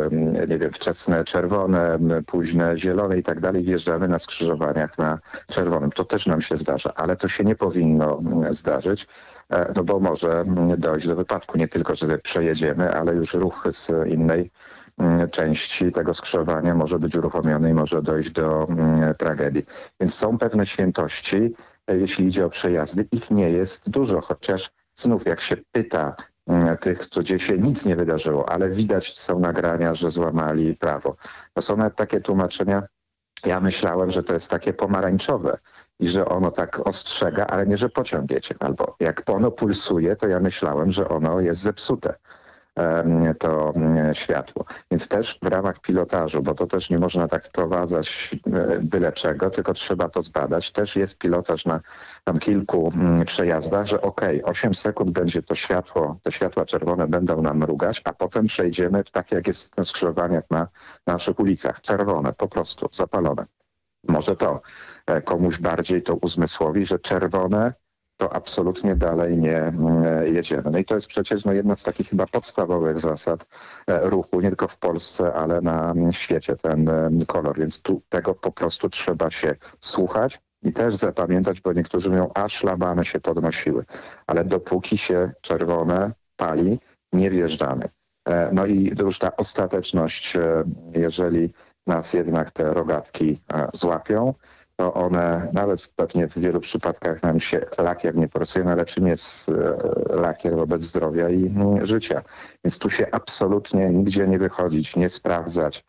nie wiem, wczesne czerwone, późne zielone i tak dalej, wjeżdżamy na skrzyżowaniach na czerwonym. To też nam się zdarza, ale to się nie powinno zdarzyć, no bo może dojść do wypadku. Nie tylko, że przejedziemy, ale już ruch z innej części tego skrzyżowania może być uruchomiony i może dojść do tragedii. Więc są pewne świętości, jeśli idzie o przejazdy. Ich nie jest dużo, chociaż znów jak się pyta tych, gdzie się nic nie wydarzyło, ale widać są nagrania, że złamali prawo. To są nawet takie tłumaczenia, ja myślałem, że to jest takie pomarańczowe i że ono tak ostrzega, ale nie, że pociąg jedzie. Albo jak ono pulsuje, to ja myślałem, że ono jest zepsute, to światło. Więc też w ramach pilotażu, bo to też nie można tak wprowadzać byle czego, tylko trzeba to zbadać. Też jest pilotaż na tam kilku przejazdach, że 8 sekund będzie to światło, te światła czerwone będą nam mrugać, a potem przejdziemy w takie, jak jest na skrzyżowaniach na naszych ulicach. Czerwone, po prostu, zapalone. Może to komuś bardziej to uzmysłowi, że czerwone to absolutnie dalej nie jedziemy. No i to jest przecież jedna z takich chyba podstawowych zasad ruchu, nie tylko w Polsce, ale na świecie, ten kolor. Więc tu tego po prostu trzeba się słuchać i też zapamiętać, bo niektórzy mówią, a szlabany się podnosiły. Ale dopóki się czerwone pali, nie wjeżdżamy. No i już ta ostateczność, jeżeli nas jednak te rogatki złapią, to one nawet pewnie w wielu przypadkach nam się lakier nie porysuje, no ale czym jest lakier wobec zdrowia i życia. Więc tu się absolutnie nigdzie nie wychodzić, nie sprawdzać.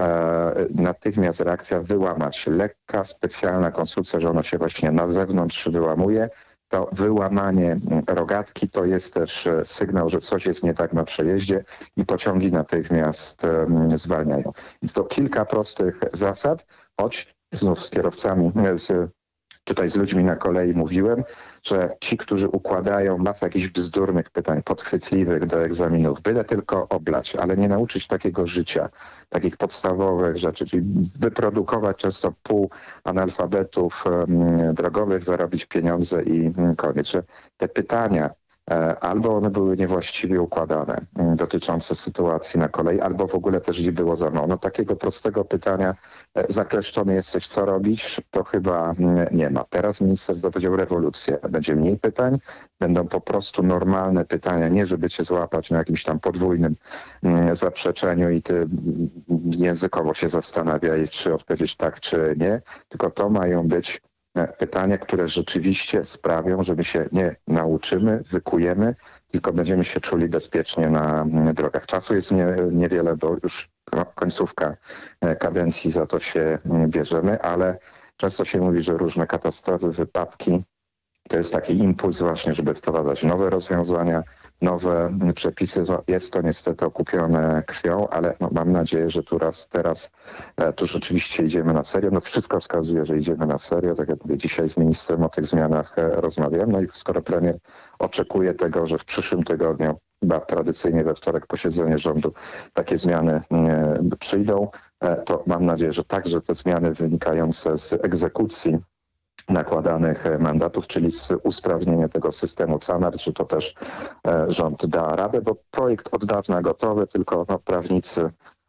Natychmiast reakcja wyłamać. Lekka, specjalna konstrukcja, że ona się właśnie na zewnątrz wyłamuje. To wyłamanie rogatki to jest też sygnał, że coś jest nie tak na przejeździe i pociągi natychmiast zwalniają. Więc to kilka prostych zasad, choć znów z kierowcami, tutaj z ludźmi na kolei mówiłem, że ci, którzy układają masę jakichś bzdurnych pytań, podchwytliwych do egzaminów, byle tylko oblać, ale nie nauczyć takiego życia, takich podstawowych rzeczy, czyli wyprodukować często pół analfabetów drogowych, zarobić pieniądze i koniec. Że te pytania albo one były niewłaściwie układane dotyczące sytuacji na kolei, albo w ogóle też nie było za mało. No takiego prostego pytania, zakleszczony jesteś, co robić, to chyba nie ma. Teraz minister zapowiedział rewolucję. Będzie mniej pytań, będą po prostu normalne pytania, nie żeby cię złapać na jakimś tam podwójnym zaprzeczeniu i ty językowo się zastanawiaj, czy odpowiedzieć tak, czy nie, tylko to mają być pytania, które rzeczywiście sprawią, że my się nie nauczymy, wykujemy, tylko będziemy się czuli bezpiecznie na drogach. Czasu jest niewiele, bo już końcówka kadencji, za to się bierzemy, ale często się mówi, że różne katastrofy, wypadki to jest taki impuls właśnie, żeby wprowadzać nowe rozwiązania, nowe przepisy. Jest to niestety okupione krwią, ale mam nadzieję, że teraz tu rzeczywiście idziemy na serio. No wszystko wskazuje, że idziemy na serio. Tak jak mówię, dzisiaj z ministrem o tych zmianach rozmawiałem. No i skoro premier oczekuje tego, że w przyszłym tygodniu, chyba tradycyjnie we wtorek posiedzenie rządu, takie zmiany przyjdą, to mam nadzieję, że także te zmiany wynikające z egzekucji nakładanych mandatów, czyli z usprawnienia tego systemu CANAR, czy to też rząd da radę, bo projekt od dawna gotowy, tylko prawnicy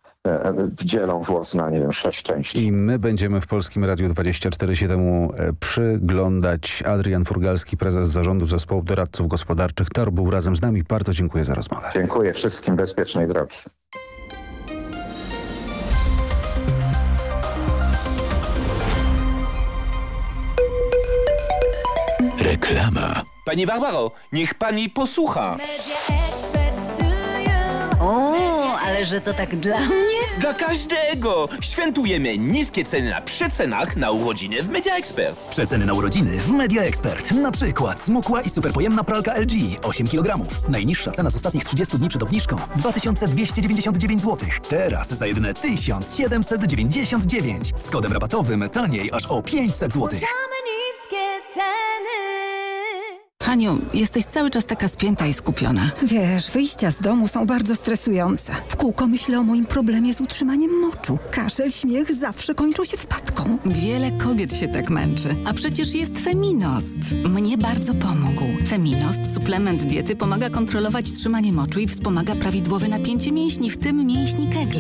wdzielą włos na, 6 części. I my będziemy w Polskim Radiu 24 się temu przyglądać. Adrian Furgalski, prezes zarządu Zespołu Doradców Gospodarczych TOR, był razem z nami. Bardzo dziękuję za rozmowę. Dziękuję wszystkim. Bezpiecznej drogi. Reklama. Pani Barbaro, niech pani posłucha. O, ale że to tak dla mnie? Dla każdego! Świętujemy niskie ceny na przecenach na urodziny w Media Expert. Przeceny na urodziny w Media Expert. Na przykład smukła i superpojemna pralka LG 8 kg. Najniższa cena z ostatnich 30 dni przed obniżką 2299 zł. Teraz za jedyne 1799. Z kodem rabatowym taniej aż o 500 zł. Haniu, jesteś cały czas taka spięta i skupiona. Wiesz, wyjścia z domu są bardzo stresujące. W kółko myślę o moim problemie z utrzymaniem moczu. Kaszel, śmiech zawsze kończą się wpadką. Wiele kobiet się tak męczy. A przecież jest Feminost. Mnie bardzo pomógł. Feminost, suplement diety, pomaga kontrolować trzymanie moczu i wspomaga prawidłowe napięcie mięśni, w tym mięśni Kegla.